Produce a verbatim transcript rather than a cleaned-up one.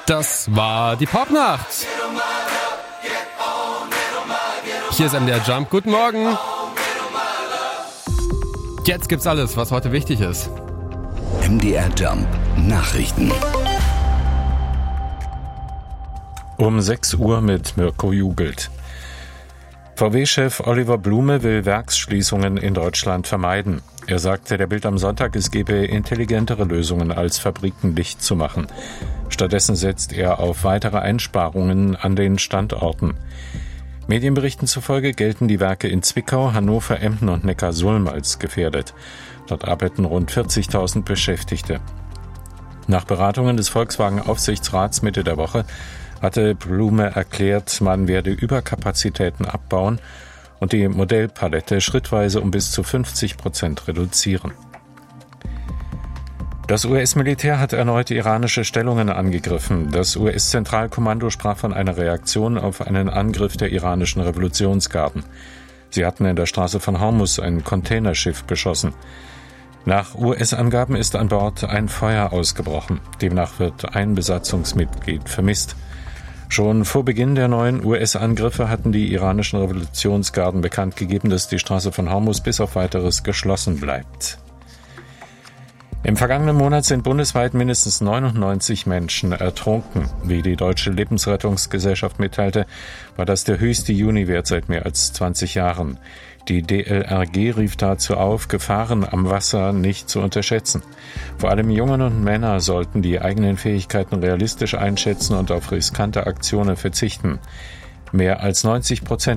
Das war die Popnacht. Hier ist M D R Jump. Guten Morgen. Jetzt gibt's alles, was heute wichtig ist. M D R Jump Nachrichten. Um sechs Uhr mit Mirko Jugelt. V W-Chef Oliver Blume will Werksschließungen in Deutschland vermeiden. Er sagte der Bild am Sonntag, es gebe intelligentere Lösungen, als Fabriken dicht zu machen. Stattdessen setzt er auf weitere Einsparungen an den Standorten. Medienberichten zufolge gelten die Werke in Zwickau, Hannover, Emden und Neckarsulm als gefährdet. Dort arbeiten rund vierzigtausend Beschäftigte. Nach Beratungen des Volkswagen-Aufsichtsrats Mitte der Woche hatte Blume erklärt, man werde Überkapazitäten abbauen und die Modellpalette schrittweise um bis zu fünfzig Prozent reduzieren. Das U S-Militär hat erneut iranische Stellungen angegriffen. Das U S-Zentralkommando sprach von einer Reaktion auf einen Angriff der iranischen Revolutionsgarden. Sie hatten in der Straße von Hormuz ein Containerschiff beschossen. Nach U S-Angaben ist an Bord ein Feuer ausgebrochen. Demnach wird ein Besatzungsmitglied vermisst. Schon vor Beginn der neuen U S-Angriffe hatten die iranischen Revolutionsgarden bekannt gegeben, dass die Straße von Hormuz bis auf Weiteres geschlossen bleibt. Im vergangenen Monat sind bundesweit mindestens neunundneunzig Menschen ertrunken. Wie die Deutsche Lebensrettungsgesellschaft mitteilte, war das der höchste Juniwert seit mehr als zwanzig Jahren. Die D L R G rief dazu auf, Gefahren am Wasser nicht zu unterschätzen. Vor allem Jungen und Männer sollten die eigenen Fähigkeiten realistisch einschätzen und auf riskante Aktionen verzichten. Mehr als neunzig Prozent